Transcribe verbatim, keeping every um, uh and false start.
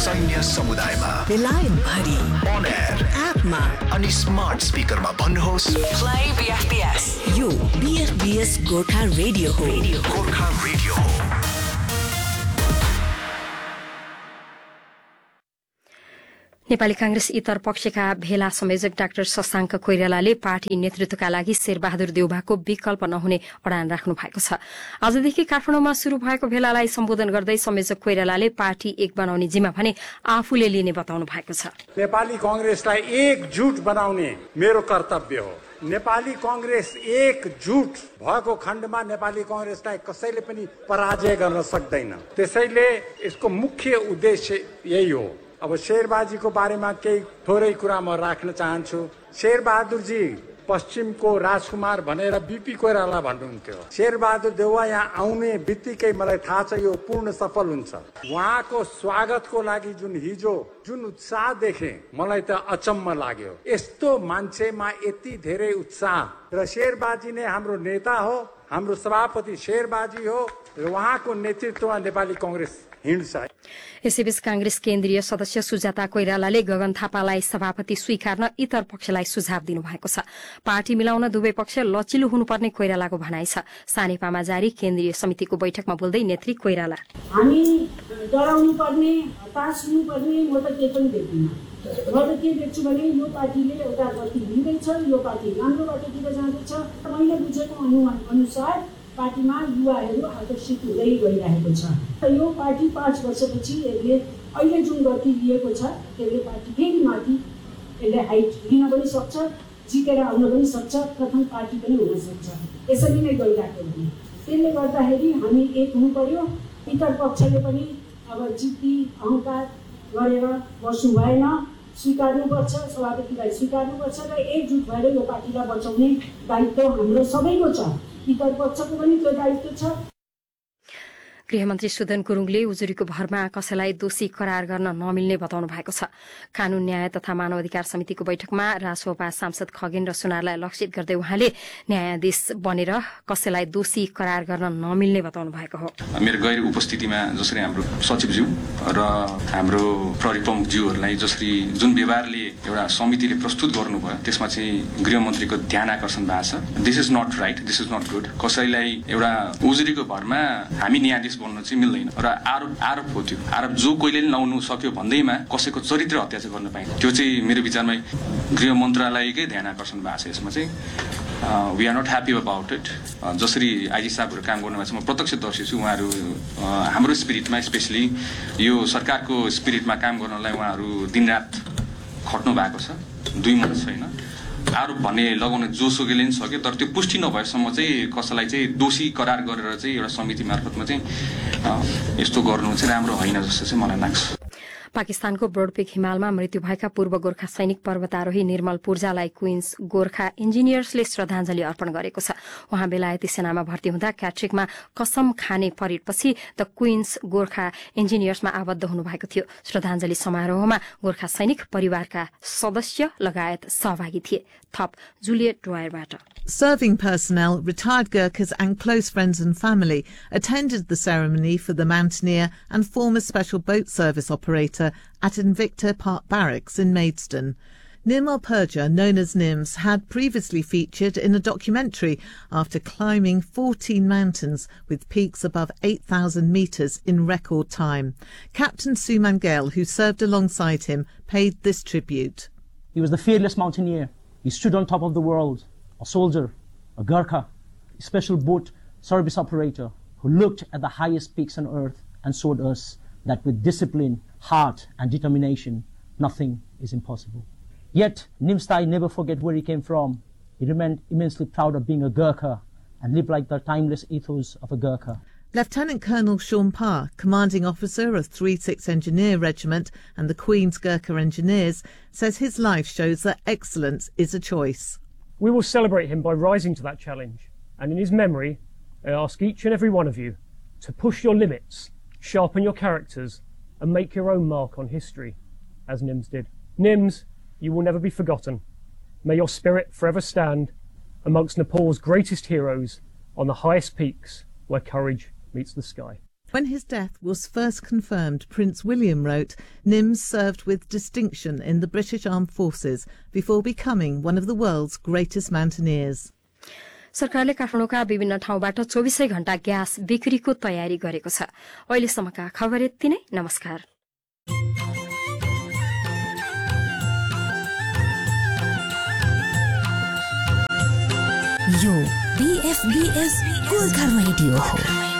सैन्य समुदायमा बेलायत भरि on air एपमा अनि स्मार्ट स्पिकरमा भन्नुहोस् play B F B S यो B F B S Gorkha radio हो गोर्खा रेडियो हो। नेपाली कांग्रेस इतर पक्षका भेला संयोजक डाक्टर शशाङ्क कोइरालाले पार्टी नेतृत्वका लागि शेरबहादुर देउवाको विकल्प नहुने अडान राख्नु भएको छ। आजदेखि काठमाडौँमा शुरू भएको भेलालाई सम्बोधन गर्दै संयोजक कोइरालाले पार्टी एक बनाउने जिम्मा भने आफूले लिने बताउनु भएको छ। नेपाली कांग्रेसलाई एकजुट बनाउने मेरो कर्तव्य हो। नेपाली कांग्रेस एकजुट भएको खण्डमा नेपाली कांग्रेसलाई कसैले पनि पराजय गर्न सक्दैन। त्यसैले यसको मुख्य उद्देश्य यही हो। अब शेरबाजीको बारेमा केही थोरै कुरा म राख्न चाहन्छु। शेरबहादुर जी पश्चिमको राजकुमार भनेर बीपी कोइराला भन्नुहुन्थ्यो। शेरबहादुर देउवा यहाँ आउने बित्तिकै मलाई थाहा छ यो पूर्ण सफल हुन्छ। उहाँको स्वागतको लागि जुन हिजो जुन उत्साह देखे मलाई त अचम्म लाग्यो। यस्तो मान्छेमा यति धेरै उत्साह र शेरबाजी नै हाम्रो नेता हो, हाम्रो सभापति शेरबाजी हो र उहाँको नेतृत्वमा नेपाली कांग्रेस हिँड्छ। यसैबीच कांग्रेस केन्द्रीय सदस्य सुजाता कोइरालाले गगन थापालाई सभापति स्वीकार्न इतर पक्षलाई सुझाव दिनुभएको छ। पार्टी मिलाउन दुवै पक्ष लचिलो हुनुपर्ने कोइरालाको भनाइ छ। सानेपामा जारी केन्द्रीय समितिको बैठकमा बोल्दै नेत्री कोइराला हामी डराउनु पर्ने पास हुनुपर्ने म त केही पनि देख्दिनँ। म त के देख्छु भने यो पार्टीले एउटा गति लिँदैछ, यो पार्टी राम्रो बाटोतिर जाँदैछ। मैले बुझेको अनुमान अनुसार पार्टीमा युवाहरू आकर्षित हुँदै गइरहेको छ। यो पार्टी पाँच वर्षपछि यसले अहिले जुन गति लिएको छ त्यसले पार्टी फेरि माथि यसले हाइट लिन पनि सक्छ, जितेर आउन पनि सक्छ, प्रथम पार्टी पनि हुन सक्छ। यसरी नै गइरहेको हो। त्यसले गर्दाखेरि हामी एक हुनु पर्यो। इतर पक्षले पनि अब जिद्दी अहङ्कार गरेर बस्नु भएन, स्वीकार्नुपर्छ, सभापतिलाई स्वीकार्नुपर्छ र एकजुट भएर यो पार्टीलाई बचाउने दायित्व हाम्रो सबैको छ। इतर पक्षको पनि त्यो दायित्व छ। गृहमन्त्री सुदन गुरुङले उजुरीको भरमा कसैलाई दोषी करार गर्न नमिल्ने बताउनु भएको छ। कानून न्याय तथा मानव अधिकार समितिको बैठकमा रासोपा सांसद खगेन्द्र सुनारलाई लक्षित गर्दै उहाँले न्यायाधीश बनेर कसैलाई दोषी करार गर्न नमिल्ने बताउनु भएको हो। मेरो गैर उपस्थितिमा जसरी हाम्रो सचिवज्यू र हाम्रो प्रहरी प्रमुखज्यूहरूलाई जसरी जुन व्यवहारले एउटा समितिले प्रस्तुत गर्नुभयो त्यसमा चाहिँ गृहमन्त्रीको ध्यान आकर्षण भएको छ। This is not right, this is not good. कसैलाई एउटा उजुरीको भरमा हामी न्यायाधीश बोल्न चाहिँ मिल्दैन र आरोप आरोप हो। त्यो आरोप जो कोहीले नलाउनु सक्यो भन्दैमा कसैको चरित्र हत्या चाहिँ गर्न पाइन्छ। त्यो चाहिँ मेरो विचारमा गृह मन्त्रालयकै ध्यान आकर्षण भएको छ। यसमा चाहिँ we are not happy about it. जसरी आइजी साहबहरू काम गर्नुभएको छ म प्रत्यक्षदर्शी छु। उहाँहरू हाम्रो स्पिरिटमा स्पेसली यो सरकारको स्पिरिटमा काम गर्नलाई उहाँहरू दिनरात खट्नु भएको छ। दुई मन छैन। आरोप भन्ने लगाउन जोसुकैले नि सक्यो, तर त्यो पुष्टि नभएसम्म चाहिँ कसैलाई चाहिँ दोषी करार गरेर चाहिँ एउटा समिति मार्फतमा चाहिँ यस्तो गर्नु चाहिँ राम्रो होइन जस्तो चाहिँ मलाई लाग्छ। पाकिस्तानको ब्रोडपिक हिमालमा मृत्यु भएका पूर्व गोर्खा सैनिक पर्वतारोही निर्मल पूर्जालाई क्वीन्स गोर्खा इन्जिनियर्सले श्रद्धाञ्जली अर्पण गरेको छ। उहाँ बेलायती सेनामा भर्ती हुँदा क्याट्रिकमा कसम खाने परेडपछि द क्वीन्स गोर्खा इन्जिनियर्समा आबद्ध हुनुभएको थियो। श्रद्धाञ्जली समारोहमा गोर्खा सैनिक परिवारका सदस्य लगायत सहभागी थिए। थप Juliet ड्वायरबाट। Serving personnel, retired Gurkhas and close friends and family attended the ceremony for the Mountaineer and former Special Boat Service operator at Invicta Park Barracks in Maidstone. Nirmal Purja, known as Nims, had previously featured in a documentary after climbing fourteen mountains with peaks above eight thousand metres in record time. Captain Suman Gale, who served alongside him, paid this tribute. He was the fearless mountaineer. He stood on top of the world. A soldier, a Gurkha, a special boat service operator who looked at the highest peaks on earth and showed us that with discipline, heart and determination, nothing is impossible. Yet, Nimstai never forget where he came from. He remained immensely proud of being a Gurkha and lived like the timeless ethos of a Gurkha. Lieutenant Colonel Sean Parr, commanding officer of three six Engineer Regiment and the Queen's Gurkha Engineers, says his life shows that excellence is a choice. We will celebrate him by rising to that challenge, and in his memory, I ask each and every one of you to push your limits, sharpen your characters, and make your own mark on history, as Nims did. Nims, you will never be forgotten. May your spirit forever stand amongst Nepal's greatest heroes on the highest peaks where courage meets the sky. When his death was first confirmed, Prince William wrote, Nims served with distinction in the British Armed Forces before becoming one of the world's greatest mountaineers. सरकारले काठमाडौँका विभिन्न ठाउँबाट चौबिसै घण्टा gas बिक्रीको तयारी गरेको छ। अहिलेसम्मका खबर यति नै। नमस्कार। यो बीएफबीएस गोर्खा रेडियो हो।